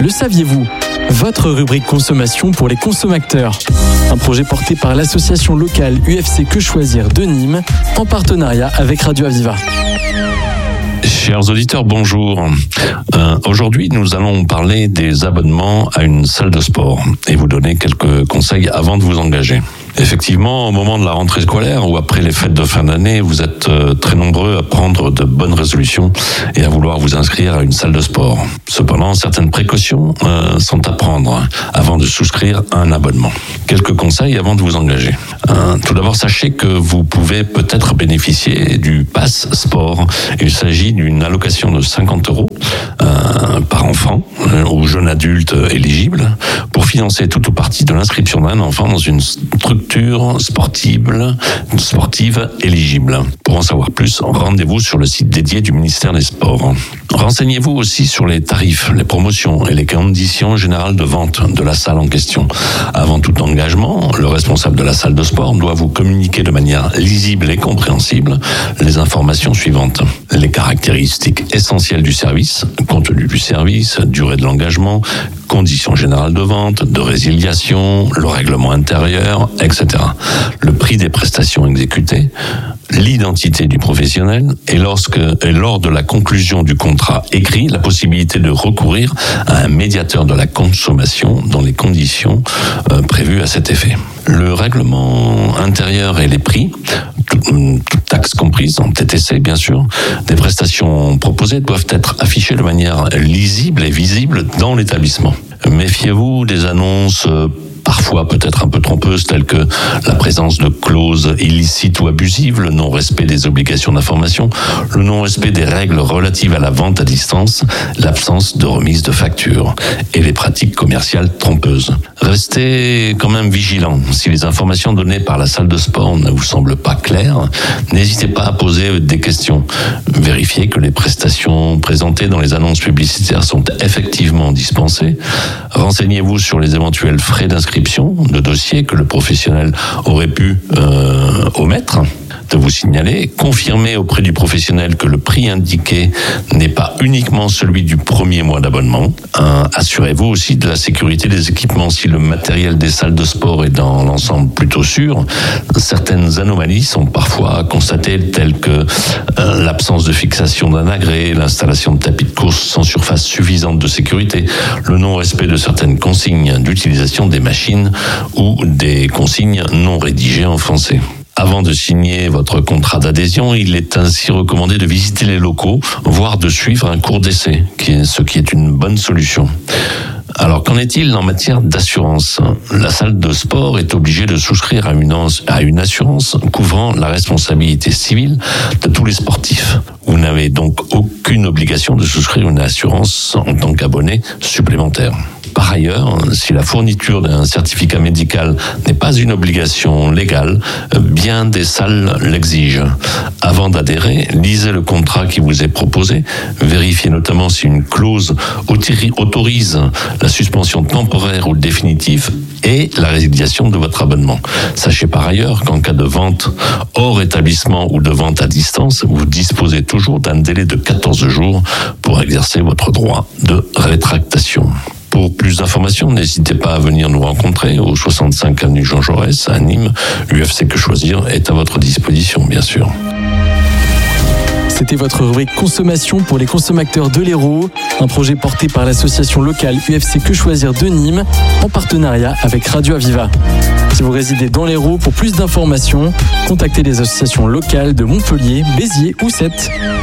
Le saviez-vous ? Votre rubrique consommation pour les consommateurs. Un projet porté par l'association locale UFC Que Choisir de Nîmes en partenariat avec Radio Aviva. Chers auditeurs, bonjour. Aujourd'hui, nous allons parler des abonnements à une salle de sport et vous donner quelques conseils avant de vous engager. Effectivement, au moment de la rentrée scolaire ou après les fêtes de fin d'année, vous êtes très nombreux à prendre de bonnes résolutions et à vouloir vous inscrire à une salle de sport. Cependant, certaines précautions sont à prendre avant de souscrire à un abonnement. Quelques conseils avant de vous engager. Tout d'abord, sachez que vous pouvez peut-être bénéficier du Pass Sport. Il s'agit d'une allocation de 50 € par enfant ou jeune adulte éligible pour financer tout ou partie de l'inscription d'un enfant dans une structure sportive éligible. Pour en savoir plus, rendez-vous sur le site dédié du ministère des Sports. Renseignez-vous aussi sur les tarifs, les promotions et les conditions générales de vente de la salle en question. Avant tout engagement, le responsable de la salle de sport doit vous communiquer de manière lisible et compréhensible les informations suivantes. Les caractéristiques essentielles du service, contenu du service, durée de l'engagement, conditions générales de vente, de résiliation, le règlement intérieur, etc. Le prix des prestations exécutées, l'identité du professionnel et lors de la conclusion du contrat écrit, la possibilité de recourir à un médiateur de la consommation dans les conditions prévues à cet effet. Le règlement intérieur et les prix, toutes taxes comprises, en TTC bien sûr, des prestations proposées doivent être affichées de manière lisible et visible dans l'établissement. Méfiez-vous des annonces parfois peut-être un peu trompeuses, telles que la présence de clauses illicites ou abusives, le non-respect des obligations d'information, le non-respect des règles relatives à la vente à distance, l'absence de remise de facture et les pratiques commerciales trompeuses. Restez quand même vigilants. Si les informations données par la salle de sport ne vous semblent pas claires, n'hésitez pas à poser des questions. Vérifiez que les prestations présentées dans les annonces publicitaires sont effectivement dispensées. Renseignez-vous sur les éventuels frais d'inscription de dossier que le professionnel aurait pu omettre de vous signaler. Confirmez auprès du professionnel que le prix indiqué n'est pas uniquement celui du premier mois d'abonnement. Assurez-vous aussi de la sécurité des équipements. Si le matériel des salles de sport est dans l'ensemble plutôt sûr, certaines anomalies sont parfois constatées, telles que l'absence de fixation d'un agrès, l'installation de tapis de course sans surface suffisante de sécurité, le non-respect de certaines consignes d'utilisation des machines ou des consignes non rédigées en français. Avant de signer votre contrat d'adhésion, il est ainsi recommandé de visiter les locaux, voire de suivre un cours d'essai, ce qui est une bonne solution. Alors, qu'en est-il en matière d'assurance ? La salle de sport est obligée de souscrire à une assurance couvrant la responsabilité civile de tous les sportifs. Vous n'avez donc aucune obligation de souscrire une assurance en tant qu'abonné supplémentaire. Par ailleurs, si la fourniture d'un certificat médical n'est pas une obligation légale, bien des salles l'exigent. Avant d'adhérer, lisez le contrat qui vous est proposé. Vérifiez notamment si une clause autorise la suspension temporaire ou définitive et la résiliation de votre abonnement. Sachez par ailleurs qu'en cas de vente hors établissement ou de vente à distance, vous disposez toujours d'un délai de 14 jours pour exercer votre droit de rétractation. Pour plus d'informations, n'hésitez pas à venir nous rencontrer au 65 avenue Jean Jaurès à Nîmes. UFC Que Choisir est à votre disposition, bien sûr. C'était votre rubrique consommation pour les consommateurs de l'Hérault, un projet porté par l'association locale UFC Que Choisir de Nîmes en partenariat avec Radio Aviva. Si vous résidez dans l'Hérault, pour plus d'informations, contactez les associations locales de Montpellier, Béziers ou Sète.